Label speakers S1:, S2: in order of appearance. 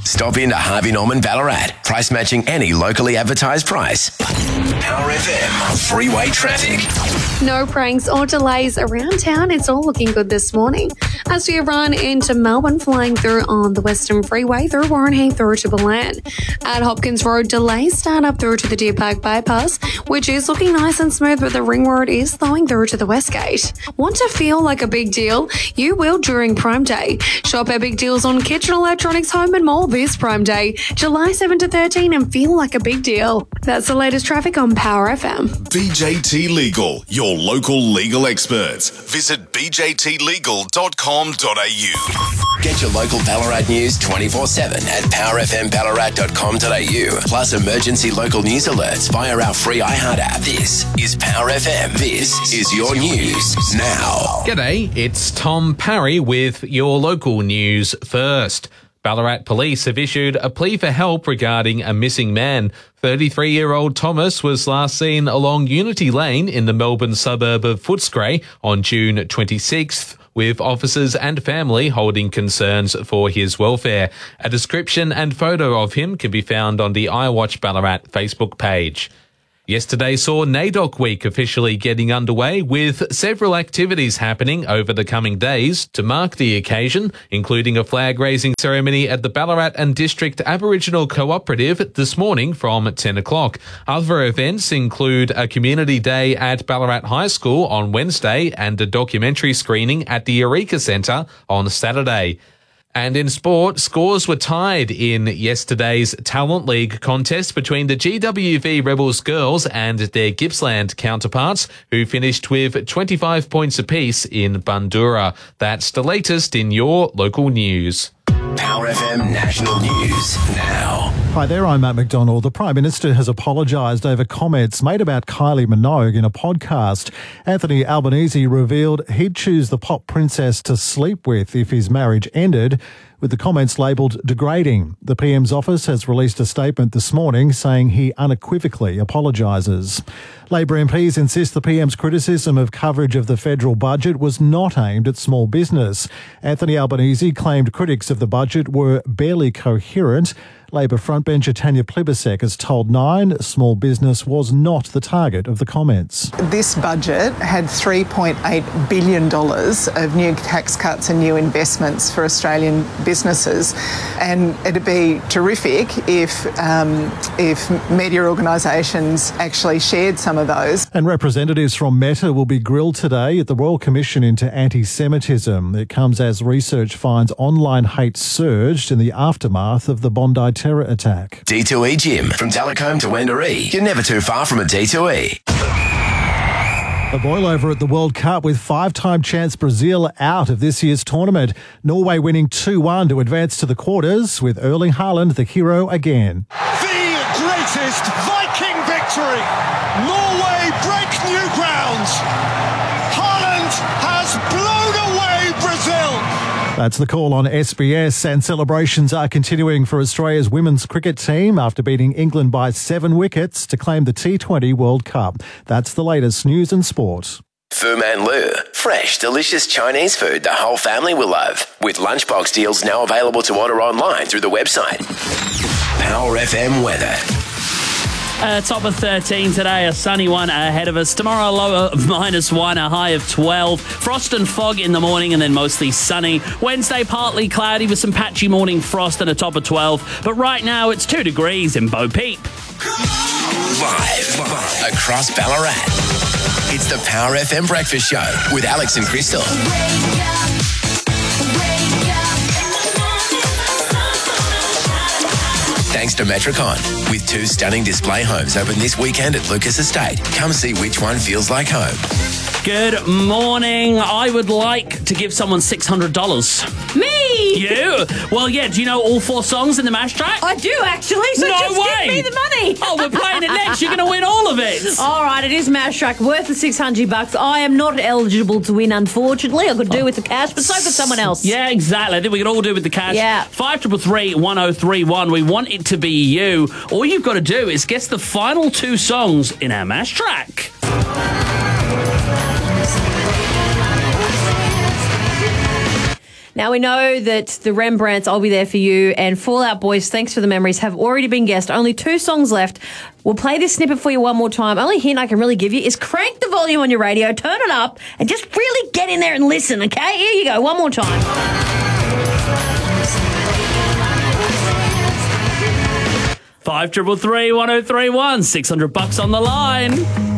S1: Stop into Harvey Norman Ballarat. Price matching any locally advertised price. Power FM freeway traffic.
S2: No pranks or delays around town. It's all looking good this morning. As we run into Melbourne, flying through on the Western Freeway through Warrenheim through to Belen. At Hopkins Road, delays start up through to the Deer Park Bypass, which is looking nice and smooth, but the ring road is flowing through to the West Gate. Want to feel like a big deal? You will during Prime Day. Shop our big deals on kitchen electronics, home and more this Prime Day, July 7 to 13, and feel like a big deal. That's the latest traffic on Power FM.
S3: BJT Legal, your local legal experts. Visit bjtlegal.com.au.
S1: Get your local Ballarat news 24/7 at powerfmballarat.com.au. Plus emergency local news alerts via our free iHeart app. This is Power FM. This is your news now.
S4: G'day, it's Tom Parry with your local news first. Ballarat Police have issued a plea for help regarding a missing man. 33-year-old Thomas was last seen along Unity Lane in the Melbourne suburb of Footscray on June 26th, with officers and family holding concerns for his welfare. A description and photo of him can be found on the iWatch Ballarat Facebook page. Yesterday saw NAIDOC Week officially getting underway, with several activities happening over the coming days to mark the occasion, including a flag-raising ceremony at the Ballarat and District Aboriginal Cooperative this morning from 10 o'clock. Other events include a community day at Ballarat High School on Wednesday and a documentary screening at the Eureka Centre on Saturday. And in sport, scores were tied in yesterday's Talent League contest between the GWV Rebels girls and their Gippsland counterparts, who finished with 25 points apiece in Bundoora. That's the latest in your local news.
S1: Power FM National News now.
S5: Hi there, I'm Matt McDonald. The Prime Minister has apologised over comments made about Kylie Minogue in a podcast. Anthony Albanese revealed he'd choose the pop princess to sleep with if his marriage ended, with the comments labelled degrading. The PM's office has released a statement this morning saying he unequivocally apologises. Labor MPs insist the PM's criticism of coverage of the federal budget was not aimed at small business. Anthony Albanese claimed critics of the budget were barely coherent. Labor frontbencher Tanya Plibersek has told Nine small business was not the target of the comments.
S6: This budget had $3.8 billion of new tax cuts and new investments for Australian businesses, and it'd be terrific if media organisations actually shared some of those.
S5: And representatives from Meta will be grilled today at the Royal Commission into Anti-Semitism. It comes as research finds online hate surged in the aftermath of the Bondi terror attack.
S1: D2E Gym. From Talcombe to Wendouree. You're never too far from a D2E.
S5: A boil-over at the World Cup with five-time champs Brazil out of this year's tournament. Norway winning 2-1 to advance to the quarters, with Erling Haaland the hero again.
S7: The greatest Viking victory! Norway break new ground! Haaland has blown away Brazil!
S5: That's the call on SBS, and celebrations are continuing for Australia's women's cricket team after beating England by 7 wickets to claim the T20 World Cup. That's the latest news and sport.
S1: Fu Man Lu. Fresh, delicious Chinese food the whole family will love. With lunchbox deals now available to order online through the website. Power FM weather.
S8: Top of 13 today, a sunny one ahead of us. Tomorrow, low of -1, a high of 12. Frost and fog in the morning and then mostly sunny. Wednesday, partly cloudy with some patchy morning frost and a top of 12. But right now, it's 2 degrees in Bo Peep.
S1: Live across Ballarat. It's the Power FM Breakfast Show with Alex and Crystal. Thanks to Metricon, with 2 stunning display homes open this weekend at Lucas Estate. Come see which one feels like home.
S8: Good morning. I would like to give someone $600.
S9: Me?
S8: You? Well, yeah, do you know all 4 songs in the Mash Track?
S9: I do, actually, so
S8: No
S9: just
S8: way.
S9: give me the money.
S8: Oh, we're playing it next. You're going to win all of it.
S9: All right, it is Mash Track, worth the $600. I am not eligible to win, unfortunately. I could do with the cash, but so could someone else.
S8: Yeah, exactly. I think we could all do with the cash.
S9: Yeah.
S8: 5333 1031. We want it to be you. All you've got to do is guess the final 2 songs in our Mash Track.
S9: Now, we know that the Rembrandts, I'll Be There For You, and Fall Out Boys, Thanks for the Memories, have already been guessed. Only 2 songs left. We'll play this snippet for you one more time. Only hint I can really give you is crank the volume on your radio, turn it up, and just really get in there and listen, okay? Here you go, one more time.
S8: 533-1031, $600 on the line.